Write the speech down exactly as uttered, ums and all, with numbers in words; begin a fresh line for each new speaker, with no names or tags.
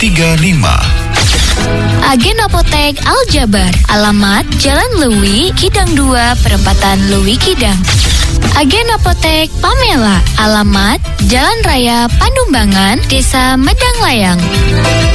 tiga lima.
Agen Apotek Al-Jabar, alamat Jalan Lewi, Kidang dua, Perempatan Lewi Kidang. Agen Apotek Pamela, alamat Jalan Raya Pandumbangan, Desa Medang Layang.